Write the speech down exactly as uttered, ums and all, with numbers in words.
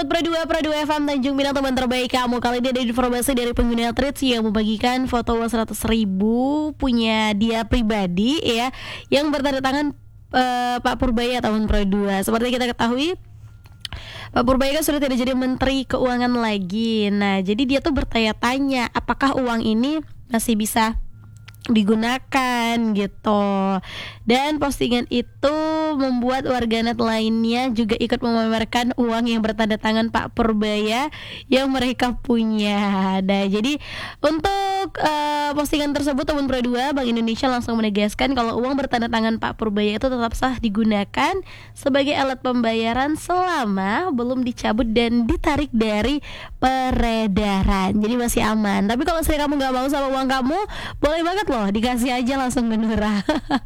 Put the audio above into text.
Sobat Pro dua, Pro dua F M Tanjung Pinang, teman terbaik kamu. Kali ini ada informasi dari pengguna Threads yang membagikan foto uang seratus ribu punya dia pribadi ya, yang bertanda tangan uh, Pak Purbaya tahun Pro dua. Seperti kita ketahui, Pak Purbaya kan sudah tidak jadi Menteri Keuangan lagi. Nah, jadi dia tuh bertanya-tanya apakah uang ini masih bisa digunakan gitu. Dan postingan itu membuat warganet lainnya juga ikut memamerkan uang yang bertanda tangan Pak Purbaya yang mereka punya. Nah, jadi untuk uh, postingan tersebut teman Pro dua, Bank Indonesia langsung menegaskan kalau uang bertanda tangan Pak Purbaya itu tetap sah digunakan sebagai alat pembayaran selama belum dicabut dan ditarik dari peredaran. Jadi masih aman. Tapi kalau misalnya kamu nggak mau sama uang kamu, boleh banget loh dikasih aja langsung ke Nura.